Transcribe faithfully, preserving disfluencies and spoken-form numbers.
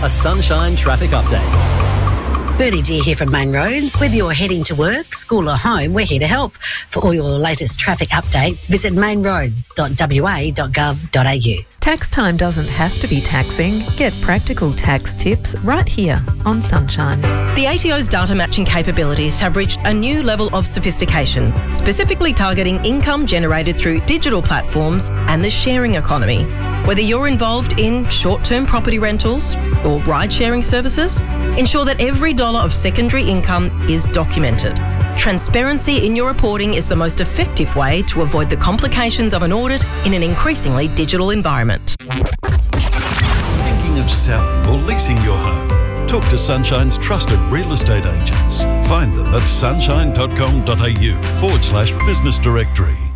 Sunshine Traffic Update. Bernie Dear here from Main Roads. Whether you're heading to work, school or home, we're here to help. For all your latest traffic updates, visit mainroads dot w a dot gov dot a u. Tax time doesn't have to be taxing. Get practical tax tips right here on Sunshine. The A T O's data matching capabilities have reached a new level of sophistication, specifically targeting income generated through digital platforms and the sharing economy. Whether you're involved in short-term property rentals or ride-sharing services, ensure that every dollar of secondary income is documented. Transparency in your reporting is the most effective way to avoid the complications of an audit in an increasingly digital environment. Thinking of selling or leasing your home? Talk to Sunshine's trusted real estate agents. Find them at sunshine dot com dot a u forward slash business directory.